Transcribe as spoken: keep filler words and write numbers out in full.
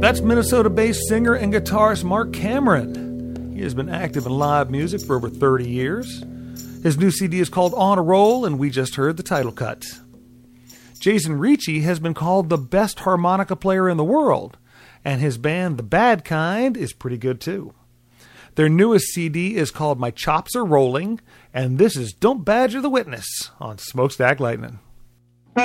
That's Minnesota-based singer and guitarist Mark Cameron. He has been active in live music for over thirty years. His new C D is called On a Roll, and we just heard the title cut. Jason Ricci has been called the best harmonica player in the world, and his band The Bad Kind is pretty good too. Their newest C D is called My Chops Are Rolling, and this is Don't Badger the Witness on Smokestack Lightning.